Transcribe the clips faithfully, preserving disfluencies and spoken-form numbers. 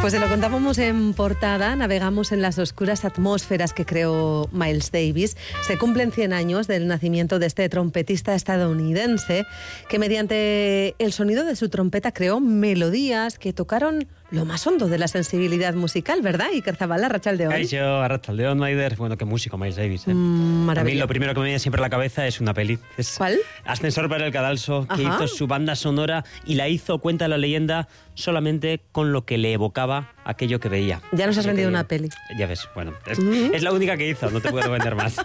Pues se lo contábamos en portada, navegamos en las oscuras atmósferas que creó Miles Davis. Se cumplen cien años del nacimiento de este trompetista estadounidense que mediante el sonido de su trompeta creó melodías que tocaron lo más hondo de la sensibilidad musical, ¿verdad? Iker Zabala, Arratsaldeon. Kaixo, Arratsaldeon, Maider. Bueno, qué músico Miles Davis, ¿eh? Mm, maravilla. A mí lo primero que me viene siempre a la cabeza es una peli. Es ¿Cuál? Ascensor para el Cadalso, que Ajá. hizo su banda sonora y la hizo, cuenta la leyenda, solamente con lo que le evocaba aquello que veía. Ya nos has Aquello vendido que una veía. peli. Ya ves, bueno, es, Mm. es la única que hizo, no te puedo vender más.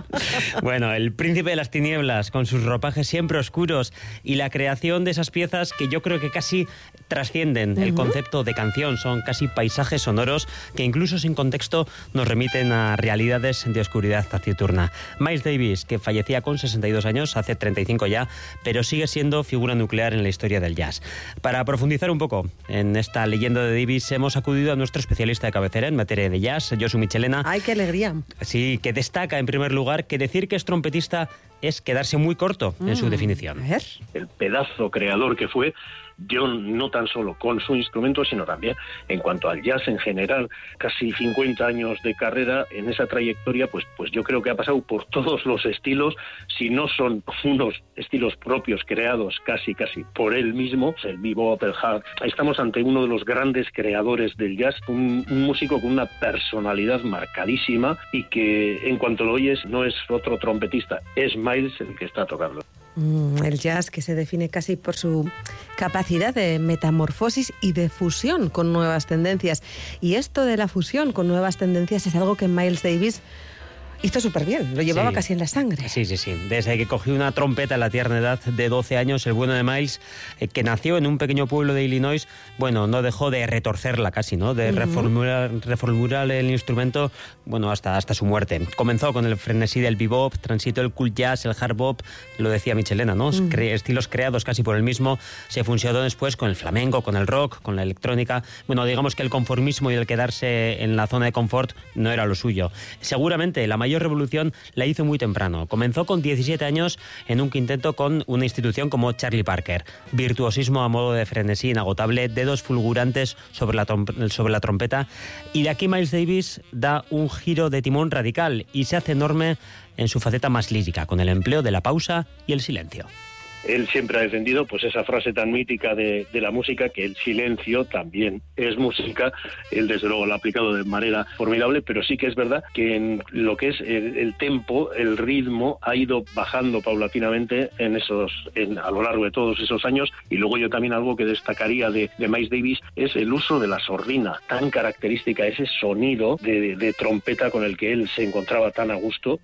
Bueno, el príncipe de las tinieblas, con sus ropajes siempre oscuros y la creación de esas piezas que yo creo que casi trascienden el concepto de canción, son casi paisajes sonoros que incluso sin contexto nos remiten a realidades de oscuridad taciturna. Miles Davis, que fallecía con sesenta y dos años, hace treinta y cinco ya, pero sigue siendo figura nuclear en la historia del jazz. Para profundizar un poco en esta leyenda de Davis, hemos acudido a nuestro especialista de cabecera en materia de jazz, Josu Michelena. ¡Ay, qué alegría! Sí, que destaca en primer lugar que decir que es trompetista es quedarse muy corto en su Mm, definición. A ver. El pedazo creador que fue, yo no tan solo con su instrumento, sino también en cuanto al jazz en general, casi cincuenta años de carrera en esa trayectoria, pues, pues yo creo que ha pasado por todos los estilos, si no son unos estilos propios creados casi casi por él mismo, el bebop, el hard. Estamos ante uno de los grandes creadores del jazz, un, un músico con una personalidad marcadísima y que en cuanto lo oyes no es otro trompetista, es Miles el que está tocando. Mm, el jazz que se define casi por su capacidad de metamorfosis y de fusión con nuevas tendencias. Y esto de la fusión con nuevas tendencias es algo que Miles Davis hizo súper bien, lo llevaba Sí. casi en la sangre. Sí, sí, sí. Desde que cogió una trompeta a la tierna edad de doce años, el bueno de Miles, eh, que nació en un pequeño pueblo de Illinois, bueno, no dejó de retorcerla casi, ¿no? De Ujú. reformular, reformular el instrumento, bueno, hasta, hasta su muerte. Comenzó con el frenesí del bebop, transitó el cool jazz, el hard bop, lo decía Michelena, ¿no? Ujú. Cre- estilos creados casi por él mismo, se fusionó después con el flamenco, con el rock, con la electrónica. Bueno, digamos que el conformismo y el quedarse en la zona de confort no era lo suyo. Seguramente la mayor revolución la hizo muy temprano. Comenzó con diecisiete años en un quinteto con una institución como Charlie Parker. Virtuosismo a modo de frenesí inagotable, dedos fulgurantes sobre la, trom- sobre la trompeta. Y de aquí Miles Davis da un giro de timón radical y se hace enorme en su faceta más lírica, con el empleo de la pausa y el silencio. Él siempre ha defendido pues esa frase tan mítica de, de la música, que el silencio también es música. Él desde luego lo ha aplicado de manera formidable, pero sí que es verdad que en lo que es el, el tempo, el ritmo ha ido bajando paulatinamente en esos, en, a lo largo de todos esos años. Y luego yo también algo que destacaría de, de Miles Davis es el uso de la sordina, tan característica, ese sonido de, de trompeta con el que él se encontraba tan a gusto.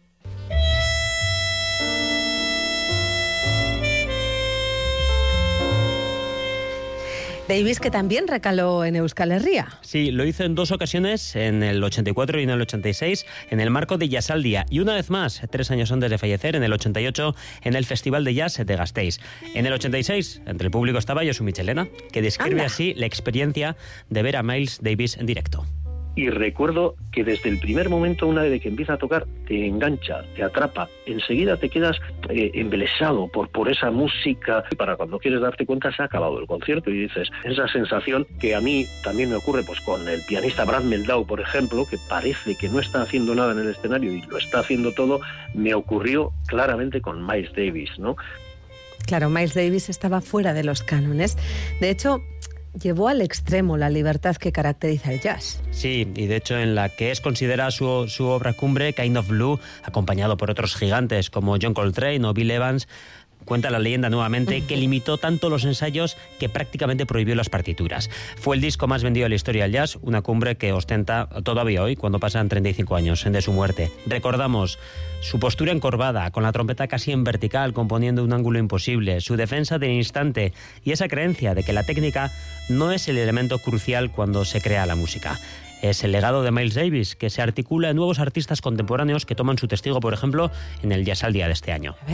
Davis, que también recaló en Euskal Herria. Sí, lo hizo en dos ocasiones, en el ochenta y cuatro y en el ochenta y seis, en el marco de Jazz al Día. Y una vez más, tres años antes de fallecer, en el ochenta y ocho, en el Festival de Jazz de Gasteiz. En el ochenta y seis, entre el público estaba Josu Michelena, que describe Anda. así la experiencia de ver a Miles Davis en directo. Y recuerdo que desde el primer momento, una vez que empieza a tocar, te engancha, te atrapa. Enseguida te quedas eh, embelesado por, por esa música. Y para cuando quieres darte cuenta, se ha acabado el concierto y dices, esa sensación que a mí también me ocurre pues con el pianista Brad Meldau, por ejemplo, que parece que no está haciendo nada en el escenario y lo está haciendo todo, me ocurrió claramente con Miles Davis, ¿no? Claro, Miles Davis estaba fuera de los cánones. De hecho, llevó al extremo la libertad que caracteriza el jazz. Sí, y de hecho en la que es considerada su, su obra cumbre, Kind of Blue, acompañado por otros gigantes como John Coltrane o Bill Evans, cuenta la leyenda nuevamente que limitó tanto los ensayos que prácticamente prohibió las partituras. Fue el disco más vendido de la historia del jazz, una cumbre que ostenta todavía hoy, cuando pasan treinta y cinco años de su muerte. Recordamos su postura encorvada, con la trompeta casi en vertical, componiendo un ángulo imposible, su defensa del instante y esa creencia de que la técnica no es el elemento crucial cuando se crea la música. Es el legado de Miles Davis, que se articula en nuevos artistas contemporáneos que toman su testigo, por ejemplo, en el Jazz al Día de este año. A ver.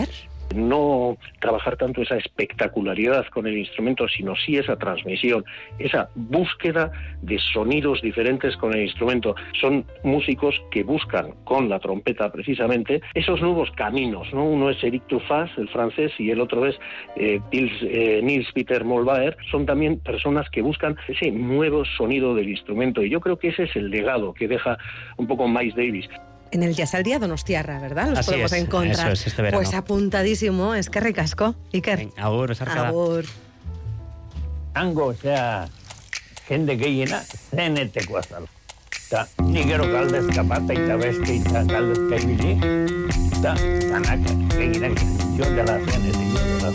No trabajar tanto esa espectacularidad con el instrumento, sino sí esa transmisión, esa búsqueda de sonidos diferentes con el instrumento. Son músicos que buscan con la trompeta precisamente esos nuevos caminos, ¿no? Uno es Eric Truffaz, el francés, y el otro es eh, Pils, eh, Nils Peter Molbauer. Son también personas que buscan ese nuevo sonido del instrumento, y yo creo que ese es el legado que deja un poco Miles Davis. En el Jazz al Día Donostiarra, ¿verdad? Los Así podemos es, encontrar. eso es, este verano. Pues apuntadísimo, es que ricasco. Iker. Ven, agur, besarkada. Agur. Hango, osea, jende gehiena zenetekoa zala. Eta ni gero galdezka bata eta beste eta galdezka ibili, eta danak gehienak jo dela zenetik.